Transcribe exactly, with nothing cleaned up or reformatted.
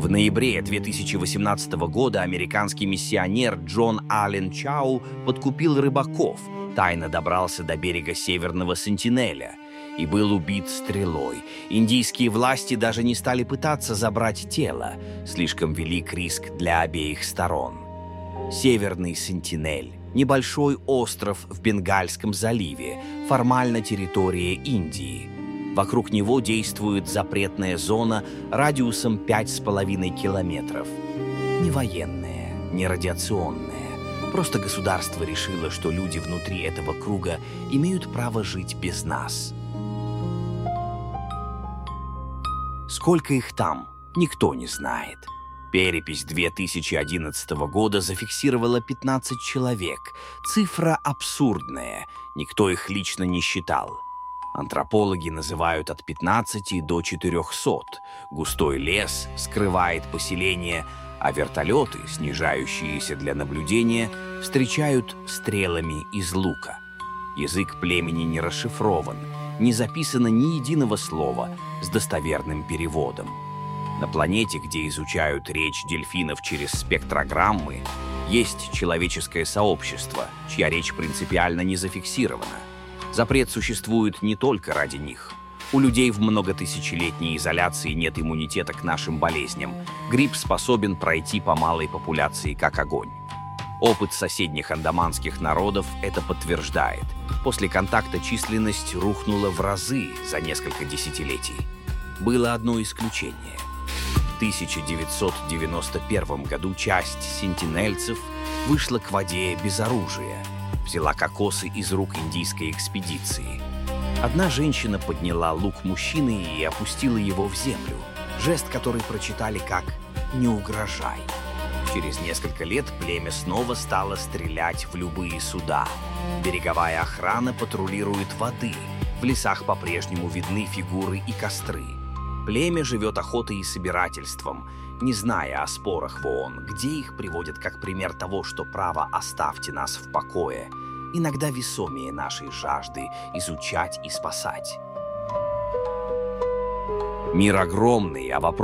В ноябре две тысячи восемнадцатого года американский миссионер Джон Аллен Чау подкупил рыбаков, тайно добрался до берега Северного Сентинеля и был убит стрелой. Индийские власти даже не стали пытаться забрать тело, слишком велик риск для обеих сторон. Северный Сентинель – небольшой остров в Бенгальском заливе, формально территория Индии. Вокруг него действует запретная зона радиусом пять с половиной километров. Не военная, не радиационная. Просто государство решило, что люди внутри этого круга имеют право жить без нас. Сколько их там, никто не знает. Перепись две тысячи одиннадцатого года зафиксировала пятнадцать человек. Цифра абсурдная, никто их лично не считал. Антропологи называют от пятнадцати до четырехсот. Густой лес скрывает поселение, а вертолеты, снижающиеся для наблюдения, встречают стрелами из лука. Язык племени не расшифрован, не записано ни единого слова с достоверным переводом. На планете, где изучают речь дельфинов через спектрограммы, есть человеческое сообщество, чья речь принципиально не зафиксирована. Запрет существует не только ради них. У людей в многотысячелетней изоляции нет иммунитета к нашим болезням. Грипп способен пройти по малой популяции как огонь. Опыт соседних андаманских народов это подтверждает. После контакта численность рухнула в разы за несколько десятилетий. Было одно исключение. В тысяча девятьсот девяносто первом году часть сентинельцев вышла к воде без оружия. Взяла кокосы из рук индийской экспедиции. Одна женщина подняла лук мужчины и опустила его в землю. Жест, который прочитали как «не угрожай». Через несколько лет племя снова стало стрелять в любые суда. Береговая охрана патрулирует воды. В лесах по-прежнему видны фигуры и костры. Племя живет охотой и собирательством, не зная о спорах в ООН, где их приводят как пример того, что право «оставьте нас в покое» иногда весомее нашей жажды изучать и спасать. Мир огромный, а вопрос